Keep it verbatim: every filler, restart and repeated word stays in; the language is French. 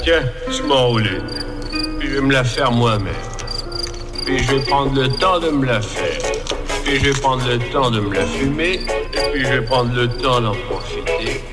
Tiens, je m'enroule une. Puis je vais me la faire moi-même. Puis je vais prendre le temps de me la faire. Puis je vais prendre le temps de me la fumer. Et puis je vais prendre le temps d'en profiter.